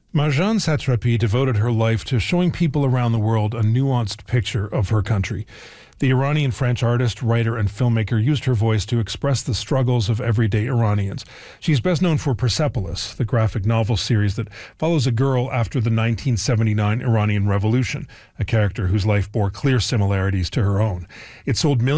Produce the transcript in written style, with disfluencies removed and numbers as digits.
Marjane Satrapi devoted her life to showing people around the world a nuanced picture of her country. The Iranian-French artist, writer, and filmmaker used her voice to express the struggles of everyday Iranians. She's best known for Persepolis, the graphic novel series that follows a girl after the 1979 Iranian Revolution, a character whose life bore clear similarities to her own. It sold millions